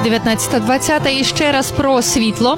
19:20. І ще раз про світло,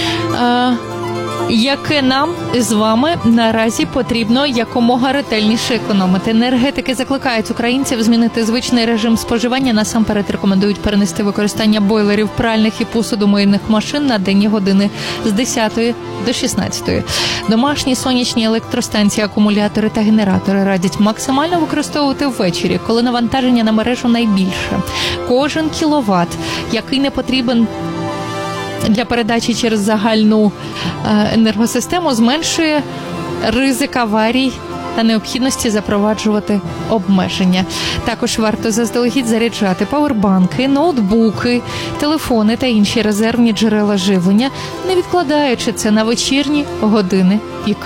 яке нам з вами наразі потрібно якомога ретельніше економити. Енергетики закликають українців змінити звичний режим споживання. Насамперед рекомендують перенести використання бойлерів, пральних і посудомийних машин на денні години з 10 до 16. Домашні сонячні електростанції, акумулятори та генератори радять максимально використовувати ввечері, коли навантаження на мережу найбільше. Кожен кіловат, який не потрібен для передачі через загальну енергосистему, зменшує ризик аварій та необхідності запроваджувати обмеження. Також варто заздалегідь заряджати павербанки, ноутбуки, телефони та інші резервні джерела живлення, не відкладаючи це на вечірні години пік.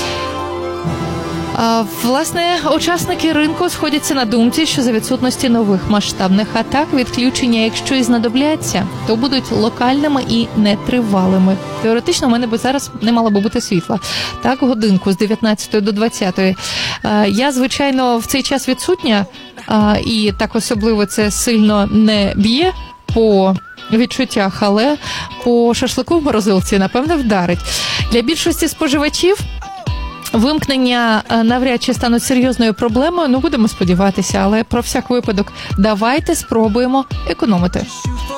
Власне, учасники ринку сходяться на думці, що за відсутності нових масштабних атак відключення, якщо і знадобляться, то будуть локальними і нетривалими. Теоретично в мене зараз не мало би бути світла. Так, годинку з 19 до 20. Я, звичайно, в цей час відсутня, і так особливо це сильно не б'є по відчуттях, але по шашлику в морозилці, напевно, вдарить. Для більшості споживачів вимкнення навряд чи стануть серйозною проблемою, будемо сподіватися, але про всяк випадок давайте спробуємо економити.